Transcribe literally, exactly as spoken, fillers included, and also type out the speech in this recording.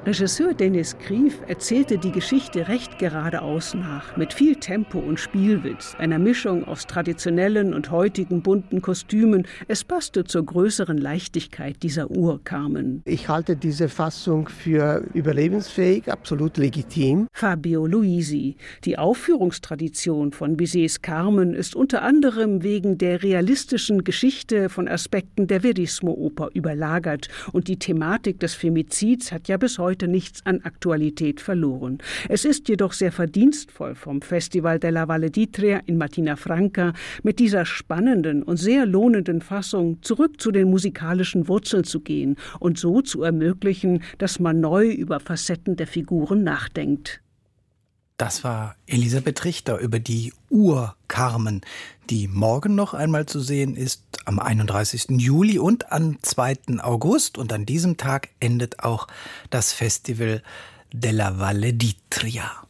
Regisseur Denis Grief erzählte die Geschichte recht geradeaus nach, mit viel Tempo und Spielwitz, einer Mischung aus traditionellen und heutigen bunten Kostümen. Es passte zur größeren Leichtigkeit dieser Ur-Carmen. Ich halte diese Fassung für überlebensfähig, absolut legitim. Fabio Luisi. Die Aufführungstradition von Bizets Carmen ist unter anderem wegen der realistischen Geschichte von Aspekten der Verismo-Oper überlagert. Und die Thematik des Femizids hat ja bis heute nichts an Aktualität verloren. Es ist jedoch sehr verdienstvoll vom Festival della Valle d'Itria in Martina Franca mit dieser spannenden und sehr lohnenden Fassung zurück zu den musikalischen Wurzeln zu gehen und so zu ermöglichen, dass man neu über Facetten der Figuren nachdenkt. Das war Elisabeth Richter über die Ur-Carmen, die morgen noch einmal zu sehen ist, am einunddreißigsten Juli und am zweiten August. Und an diesem Tag endet auch das Festival della Valle d'Itria.